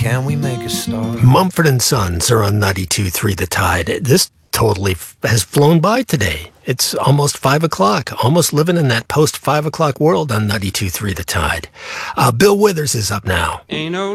can we make a start? Mumford and Sons are on 92.3 The Tide. This totally has flown by today. It's almost 5 o'clock, almost living in that post-5 o'clock world on 92.3 The Tide. Bill Withers is up now. Ain't no